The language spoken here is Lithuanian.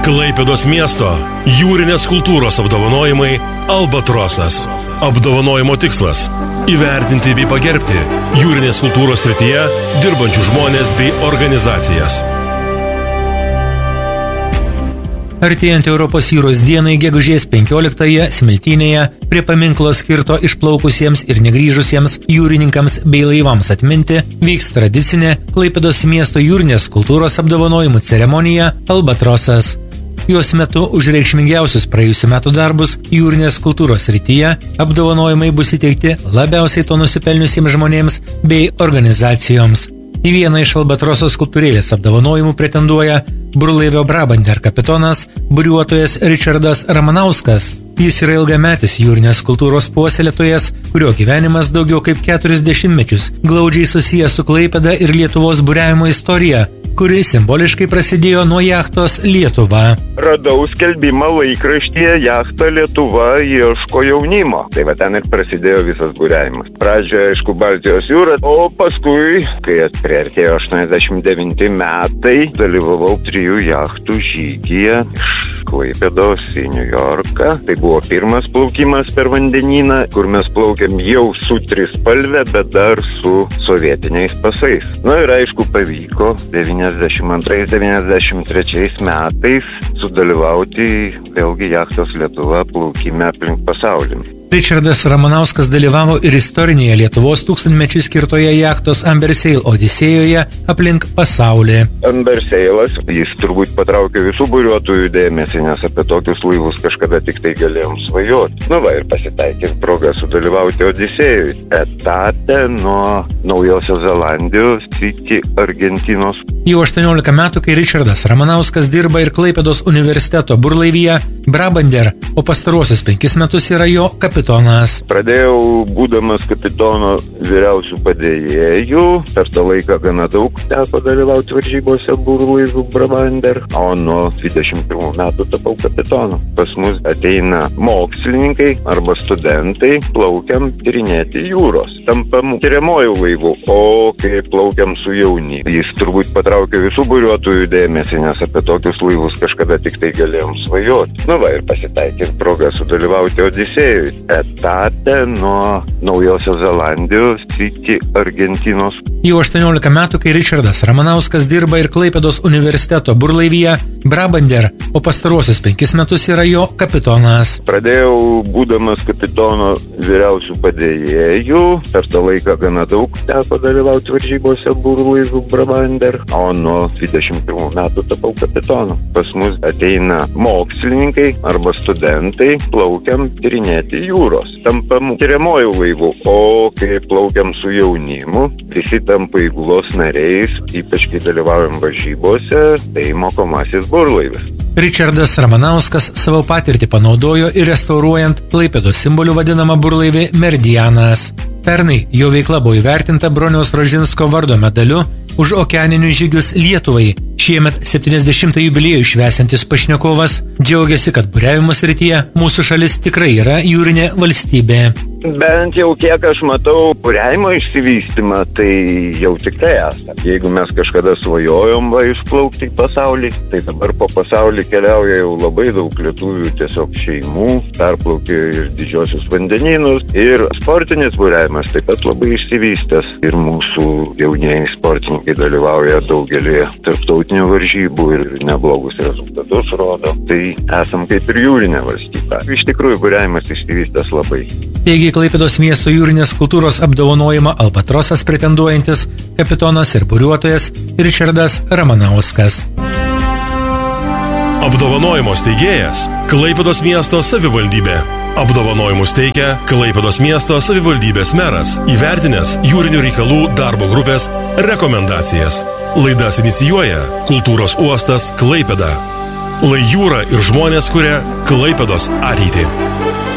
Klaipėdos miesto jūrinės kultūros apdovanojimai Albatrosas. Apdovanojimo tikslas – įvertinti bei pagerbti jūrinės kultūros srityje dirbančių žmonės bei organizacijas. Artėjant Europos jūros dienai gegužės 15-ąją Smiltynėje prie paminklo skirto išplaukusiems ir negrįžusiems jūrininkams bei laivams atminti vyks tradicinė Klaipėdos miesto jūrinės kultūros apdovanojimų ceremonija Albatrosas. Jos metu už reikšmingiausius praėjusių metų darbus jūrinės kultūros srityje apdovanojimai bus įteikti labiausiai to nusipelniusiems žmonėms bei organizacijoms. Į vieną iš Albatroso skulptūrėlės apdovanojimų pretenduoja burlaivio Brabander kapitonas, buriuotojas Richardas Ramanauskas. Jis yra ilgametis jūrinės kultūros puoselėtojas, kurio gyvenimas daugiau kaip 40 mečius glaudžiai susijęs su Klaipėda ir Lietuvos buriavimo istorija, kuri simboliškai prasidėjo nuo jachtos Lietuva. Radau skelbimą laikraštyje jachta Lietuva ieško jaunimo. Tai va ten ir prasidėjo visas buriavimas. Pradžioje, aišku, Baltijos jūra, o paskui, kai priartėjo 89 metai, dalyvavau 3 jachtų žygyje iš Klaipėdos į New Yorką. Tai buvo pirmas plaukimas per vandenyną, kur mes plaukėm jau su trispalve, bet dar su sovietiniais pasais. Na ir aišku, pavyko 92-93 metais sudalyvauti vėlgi jachtos Lietuva plaukime aplink pasaulį. Richardas Ramanauskas dalyvavo ir istorinėje Lietuvos 1000-mečiui skirtoje jachtos Ambersail Odisėjoje aplink pasaulį. Ambersailas, jis turbūt patraukė visų buriuotojų dėmesį, nes apie tokius laivus kažkada tik tai galėjom svajoti. Nu va, ir pasitaikė proga sudalyvauti Odisėjui. Etape nuo Naujosios Zelandijos iki Argentinos. Jau 18 metų, kai Richardas Ramanauskas dirba ir Klaipėdos universiteto burlaivyje Brabander, o pastaruosius 5 metus yra jo kapitonas. Pradėjau būdamas kapitono vyriausių padėjėjų. Per tą laiką gana daug teko dalyvauti varžybose burlaivių Brabander, o nuo 21 metų tapau kapitonu. Pas mus ateina mokslininkai arba studentai, plaukiam tyrinėti jūros. Tampam tyriamuoju laivu, o kai plaukiam su jauni, jis turbūt patraukė visų buriuotojų dėmesį, nes apie tokius laivus kažkada tik tai galėjom svajoti. Nu va, ir pasitaikė proga sudalyvauti Odisėjui. Etape nuo Naujosios Zelandijos iki Argentinos. Jau 18 metų, kai Richardas Ramanauskas dirba ir Klaipėdos universiteto burlaivyje Brabander, o pastaruosius 5 metus yra jo kapitonas. Pradėjau būdamas kapitono vyriausių padėjėjų. Per tą laiką gana daug teko dalyvauti varžybose burlaivių Brabander, o nuo 21 metų tapau kapitonu. Pas mus ateina mokslininkai arba studentai, plaukiam tyrinėti jūros. Tampam tyriamuoju laivu, o kai plaukiam su jaunimu, visi tampa įgulos nariais, ypač kai dalyvaujam varžybose, tai mokomasis burlaivis. Richardas Ramanauskas savo patirtį panaudojo ir restauruojant Klaipėdos simboliu vadinamą burlaivį Meridianas. Pernai jo veikla buvo įvertinta Broniaus Rožinsko vardo medaliu už okeaninius žygius Lietuvai. Šiemet 70 jubiliejų švęsiantis pašnekovas džiaugiasi, kad buriavimo srityje mūsų šalis tikrai yra jūrinė valstybė. Bent jau kiek aš matau buriavimo išsivystymą, tai jau tikrai esame. Jeigu mes kažkada svajojom išplaukti į pasaulį, tai dabar po pasaulį keliauja jau labai daug lietuvių tiesiog šeimų, perplaukė ir didžiosius vandenynus, ir sportinis buriavimas taip pat labai išsivystęs. Ir mūsų jaunieji sportininkai dalyvauja daugelį tarptautinių varžybų ir neblogus rezultatus rodo. Tai esam kaip ir jūrinė valstybė. Iš tikrųjų, buriavimas išsivystęs labai. Taigi Klaipėdos miesto jūrinės kultūros apdovanojimą Albatrosas pretenduojantis kapitonas ir buriuotojas Richardas Ramanauskas. Apdovanojimo steigėjas Klaipėdos miesto savivaldybė. Apdovanojimus teikia Klaipėdos miesto savivaldybės meras, įvertinęs jūrinių reikalų darbo grupės rekomendacijas. Laidas inicijuoja Kultūros uostas Klaipėda. Lai jūra ir žmonės kuria Klaipėdos ateitį.